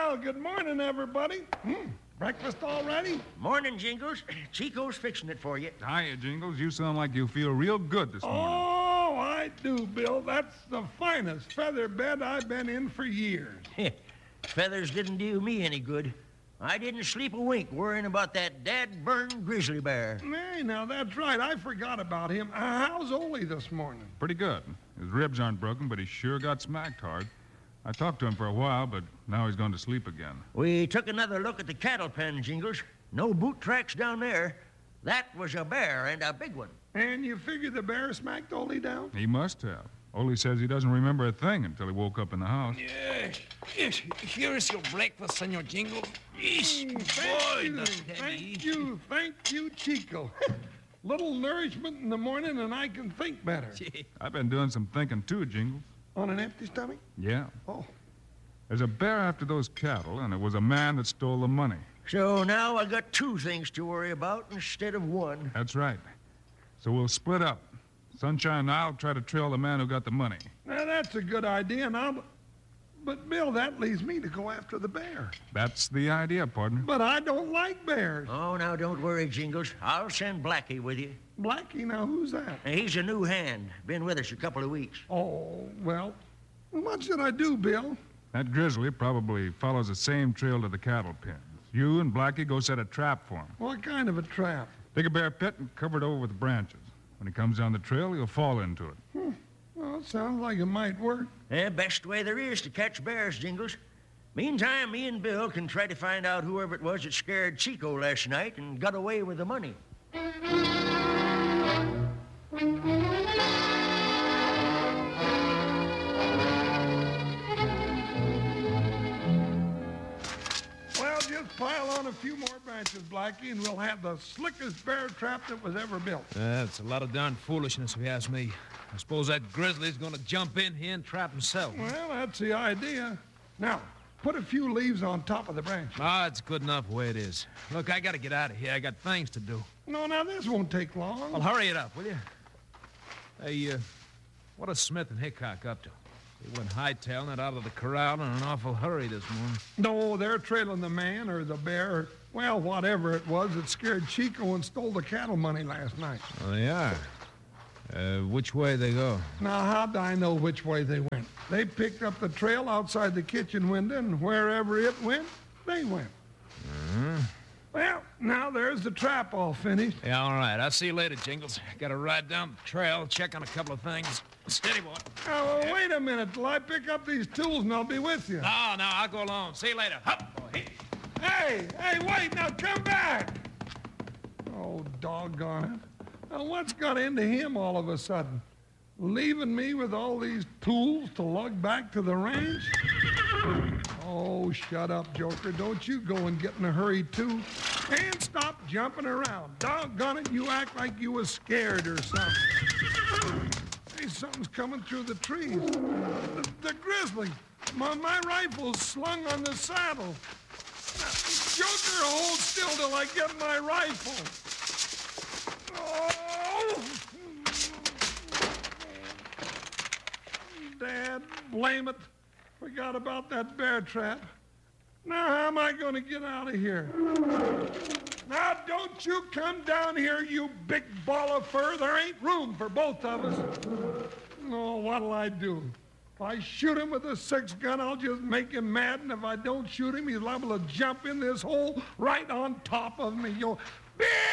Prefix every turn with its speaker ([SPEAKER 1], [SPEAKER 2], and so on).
[SPEAKER 1] Well, good morning, everybody. Breakfast all ready?
[SPEAKER 2] Morning, Jingles. Chico's fixing it for you.
[SPEAKER 3] Hiya, Jingles. You sound like you feel real good this morning.
[SPEAKER 1] Oh, I do, Bill. That's the finest feather bed I've been in for years.
[SPEAKER 2] Feathers didn't do me any good. I didn't sleep a wink worrying about that dad-burned grizzly bear.
[SPEAKER 1] Hey, now that's right. I forgot about him. How's Ole this morning?
[SPEAKER 3] Pretty good. His ribs aren't broken, but he sure got smacked hard. I talked to him for a while, but now he's gone to sleep again.
[SPEAKER 2] We took another look at the cattle pen, Jingles. No boot tracks down there. That was a bear, and a big one.
[SPEAKER 1] And you figure the bear smacked Ole down?
[SPEAKER 3] He must have. Ole says he doesn't remember a thing until he woke up in the house.
[SPEAKER 4] Yes. Here is your breakfast, Senor Jingle. Yes, boy, that's heavy.
[SPEAKER 1] Thank you, Chico. Little nourishment in the morning and I can think better.
[SPEAKER 3] I've been doing some thinking too, Jingles.
[SPEAKER 1] On an empty stomach?
[SPEAKER 3] Yeah.
[SPEAKER 1] Oh.
[SPEAKER 3] There's a bear after those cattle, and it was a man that stole the money.
[SPEAKER 2] So now I got two things to worry about instead of one.
[SPEAKER 3] That's right. So we'll split up. Sunshine and I'll try to trail the man who got the money.
[SPEAKER 1] Now, that's a good idea, and But, Bill, that leaves me to go after the bear.
[SPEAKER 3] That's the idea, partner.
[SPEAKER 1] But I don't like bears.
[SPEAKER 2] Oh, now don't worry, Jingles. I'll send Blackie with you.
[SPEAKER 1] Blackie, now who's that?
[SPEAKER 2] He's a new hand. Been with us a couple of weeks.
[SPEAKER 1] Oh, well, what should I do, Bill?
[SPEAKER 3] That grizzly probably follows the same trail to the cattle pens. You and Blackie go set a trap for him.
[SPEAKER 1] What kind of a trap?
[SPEAKER 3] Dig a bear pit and cover it over with branches. When he comes down the trail, he'll fall into it.
[SPEAKER 1] Well, it sounds like it might work.
[SPEAKER 2] Best way there is to catch bears, Jingles. Meantime, me and Bill can try to find out whoever it was that scared Chico last night and got away with the money.
[SPEAKER 1] Well, just pile on a few more branches, Blackie, and we'll have the slickest bear trap that was ever built.
[SPEAKER 4] That's a lot of darn foolishness, if you ask me. I suppose that grizzly's going to jump in here and trap himself.
[SPEAKER 1] Well, that's the idea. Now, put a few leaves on top of the branch.
[SPEAKER 4] Ah, it's good enough the way it is. Look, I got to get out of here. I got things to do.
[SPEAKER 1] No, now, this won't take long.
[SPEAKER 4] Well, hurry it up, will you? Hey, what are Smith and Hickok up to? They went hightailing it out of the corral in an awful hurry this morning.
[SPEAKER 1] No, they're trailing the man or the bear, or, well, whatever it was that scared Chico and stole the cattle money last night.
[SPEAKER 4] Oh, they are? Which way they go?
[SPEAKER 1] Now, how'd I know which way they went? They picked up the trail outside the kitchen window, and wherever it went, they went. Well, now there's the trap all finished.
[SPEAKER 4] Yeah, all right. I'll see you later, Jingles. Got to ride down the trail, check on a couple of things. Steady, boy.
[SPEAKER 1] Oh, well, wait a minute till I pick up these tools, and I'll be with you.
[SPEAKER 4] No, I'll go alone. See you later. Hup, boy.
[SPEAKER 1] Hey, wait, now come back. Oh, doggone it. Now, what's got into him all of a sudden? Leaving me with all these tools to lug back to the ranch? Oh, shut up, Joker. Don't you go and get in a hurry, too. And stop jumping around. Doggone it, you act like you was scared or something. Hey, something's coming through the trees. The grizzly. My rifle's slung on the saddle. Joker, hold still till I get my rifle. Oh! Dad, blame it. Forgot about that bear trap. Now, how am I going to get out of here? Now, don't you come down here, you big ball of fur. There ain't room for both of us. Oh, what'll I do? If I shoot him with a 6-gun, I'll just make him mad, and if I don't shoot him, he's liable to jump in this hole right on top of me. Bill!